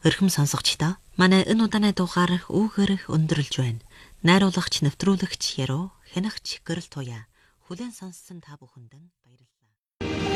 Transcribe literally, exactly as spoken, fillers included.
Өрхөм сонсогчдоо манай энэ удааны дугаар үүгээр өндөрлж байна. Найруулагч, нэвтрүүлэгч Яруу, хянагч Гэрэл Туяа. Хүлээн сонссон та бүхэнд баярлалаа.